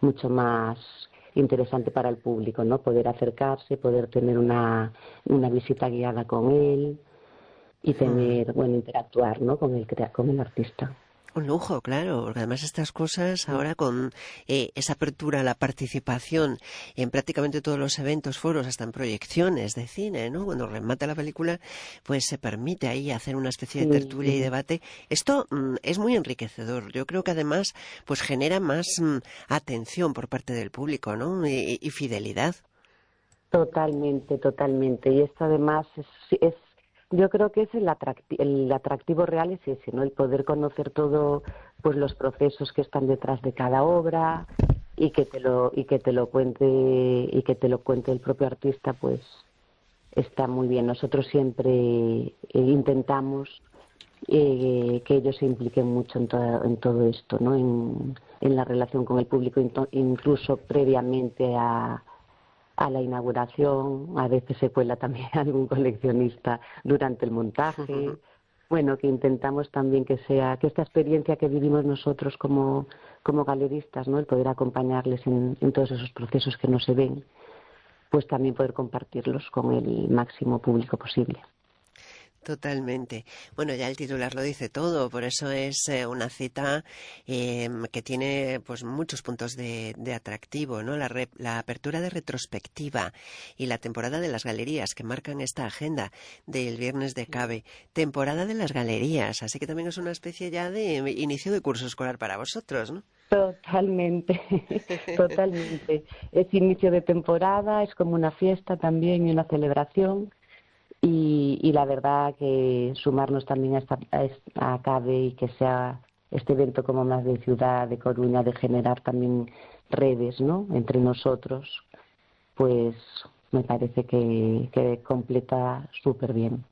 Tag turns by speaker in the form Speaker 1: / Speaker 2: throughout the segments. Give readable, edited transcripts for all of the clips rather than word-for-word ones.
Speaker 1: mucho más interesante para el público, ¿no? Poder acercarse, poder tener una visita guiada con él y tener, bueno, interactuar, ¿no? Con el artista.
Speaker 2: Un lujo, claro, porque además estas cosas ahora con esa apertura a la participación en prácticamente todos los eventos, foros, hasta en proyecciones de cine, ¿no? Cuando remata la película, pues se permite ahí hacer una especie de tertulia y
Speaker 1: Sí,
Speaker 2: debate. Esto es muy enriquecedor. Yo creo que además pues genera más atención por parte del público, ¿no? Y fidelidad.
Speaker 1: totalmente, totalmente. Y esto además yo creo que es el atractivo real es ese, ¿no? El poder conocer todo, pues los procesos que están detrás de cada obra y que te lo cuente el propio artista, pues está muy bien. Nosotros siempre intentamos que ellos se impliquen mucho en todo esto, ¿no? En la relación con el público, incluso previamente a la inauguración. A veces se cuela también algún coleccionista durante el montaje. Bueno, que intentamos también que esta experiencia que vivimos nosotros como galeristas, ¿no? El poder acompañarles en todos esos procesos que no se ven, pues también poder compartirlos con el máximo público posible.
Speaker 2: Totalmente. Bueno, ya el titular lo dice todo, por eso es una cita que tiene pues muchos puntos de atractivo, ¿no? La apertura de retrospectiva y la temporada de las galerías que marcan esta agenda del viernes de Cabe. Temporada de las galerías, así que también es una especie ya de inicio de curso escolar para vosotros, ¿no?
Speaker 1: Totalmente, totalmente. Es inicio de temporada, es como una fiesta también y una celebración. Y la verdad que sumarnos también a CABE y que sea este evento como más de ciudad, de Coruña, de generar también redes, ¿no? Entre nosotros, pues me parece que completa súper bien.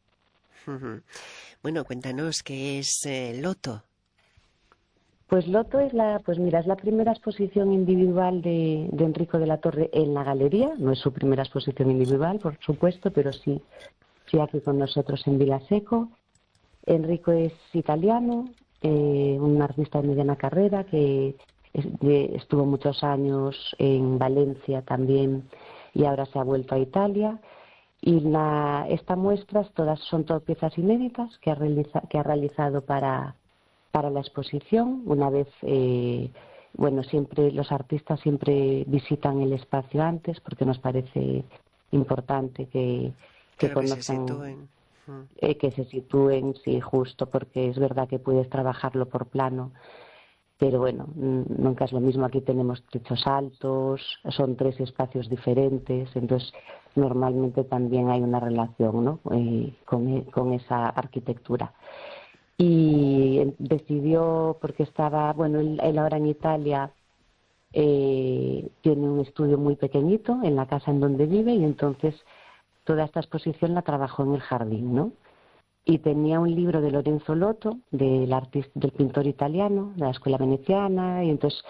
Speaker 2: Bueno, cuéntanos qué es Loto.
Speaker 1: Pues Loto pues mira, es la primera exposición individual de Enrico de la Torre en la galería. No es su primera exposición individual, por supuesto, pero sí aquí con nosotros en Vilaseco. Enrico es italiano, un artista de mediana carrera que estuvo muchos años en Valencia también y ahora se ha vuelto a Italia. Y esta muestra son todas piezas inéditas que ha realizado para la exposición. Una vez, bueno, siempre los artistas siempre visitan el espacio antes porque nos parece importante que
Speaker 2: Claro que se
Speaker 1: conozcan,
Speaker 2: sitúen.
Speaker 1: que se sitúen, sí, justo, porque es verdad que puedes trabajarlo por plano, pero bueno, nunca es lo mismo. Aquí tenemos techos altos, son 3 espacios diferentes, entonces normalmente también hay una relación, ¿no? Con esa arquitectura. Y decidió, porque estaba, bueno, él ahora en Italia tiene un estudio muy pequeñito en la casa en donde vive y entonces toda esta exposición la trabajó en el jardín, ¿no? Y tenía un libro de Lorenzo Lotto, del pintor italiano, de la escuela veneciana, y entonces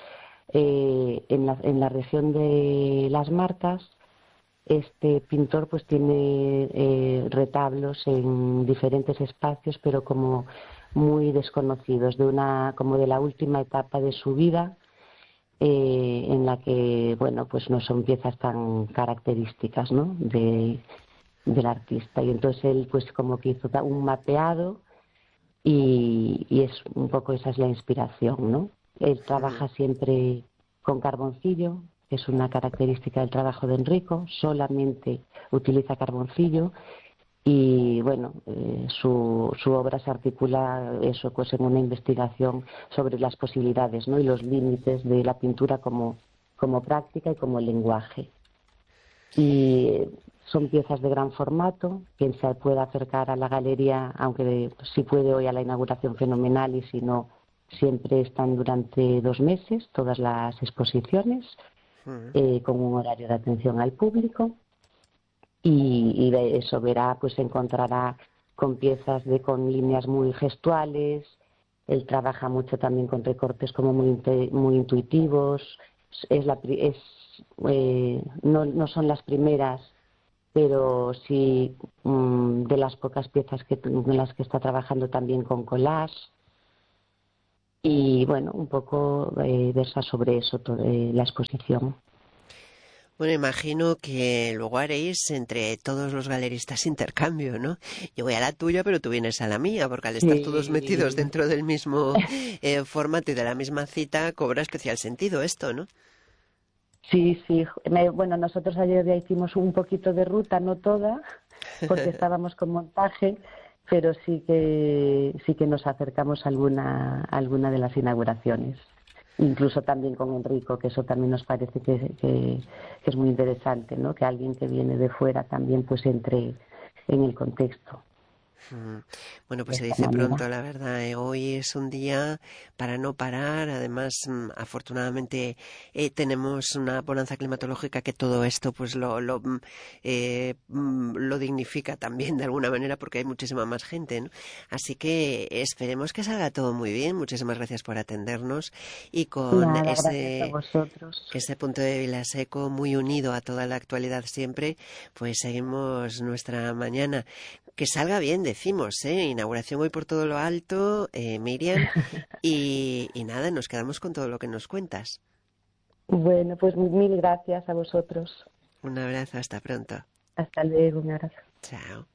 Speaker 1: en la región de las Marcas, este pintor pues tiene retablos en diferentes espacios, pero como muy desconocidos, como de la última etapa de su vida, en la que, bueno, pues no son piezas tan características, ¿no? Del artista. Y entonces él pues como que hizo un mapeado y es un poco esa es la inspiración, ¿no? Él trabaja siempre con carboncillo, que es una característica del trabajo de Enrico, solamente utiliza carboncillo y bueno, su obra se articula eso pues en una investigación sobre las posibilidades, ¿no? Y los límites de la pintura como práctica y como lenguaje. Y son piezas de gran formato. Quien se pueda acercar a la galería, aunque si puede hoy a la inauguración, fenomenal, y si no, siempre están durante 2 meses todas las exposiciones, con un horario de atención al público. Y de eso verá, pues se encontrará con piezas con líneas muy gestuales. Él trabaja mucho también con recortes como muy intuitivos. No son las primeras, pero sí de las pocas piezas en las que está trabajando también con collage. Y bueno, un poco versa sobre eso, la exposición.
Speaker 2: Bueno, imagino que luego haréis entre todos los galeristas intercambio, ¿no? Yo voy a la tuya, pero tú vienes a la mía, porque al estar todos metidos
Speaker 1: Sí,
Speaker 2: dentro del mismo formato y de la misma cita, cobra especial sentido esto, ¿no?
Speaker 1: sí, sí. Bueno, nosotros ayer ya hicimos un poquito de ruta, no toda, porque estábamos con montaje, pero sí que nos acercamos a alguna de las inauguraciones. Incluso también con Enrico, que eso también nos parece que es muy interesante, ¿no? Que alguien que viene de fuera también pues entre en el contexto
Speaker 2: Mm. Bueno,
Speaker 1: de
Speaker 2: pues se
Speaker 1: esta
Speaker 2: dice pronto,
Speaker 1: manera.
Speaker 2: la verdad. Hoy es un día para no parar. Además, afortunadamente tenemos una bonanza climatológica que todo esto pues lo dignifica también de alguna manera porque hay muchísima más gente, ¿no? Así que esperemos que salga todo muy bien. Muchísimas gracias por atendernos y con
Speaker 1: Nada, gracias a vosotros.
Speaker 2: ese punto de Vilaseco muy unido a toda la actualidad siempre, pues seguimos nuestra mañana. Que salga bien, decimos, ¿eh? Inauguración hoy por todo lo alto, Miriam. Y nada, nos quedamos con todo lo que nos cuentas.
Speaker 1: Bueno, pues mil gracias a vosotros.
Speaker 2: Un abrazo, hasta pronto.
Speaker 1: Hasta luego, un abrazo.
Speaker 2: Chao.